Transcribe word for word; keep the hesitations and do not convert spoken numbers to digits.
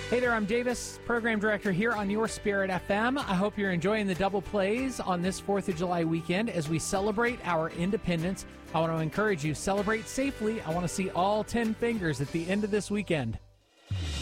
Hey there, I'm Davis, Program Director here on Your Spirit F M. I hope you're enjoying the double plays on this fourth of July weekend as we celebrate our independence. I want to encourage you, celebrate safely. I want to see all ten fingers at the end of this weekend.